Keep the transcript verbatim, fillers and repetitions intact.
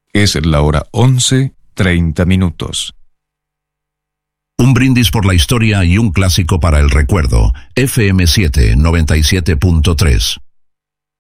Es la hora once, treinta minutos. Un brindis por la historia y un clásico para el recuerdo. F M siete, noventa y siete punto tres.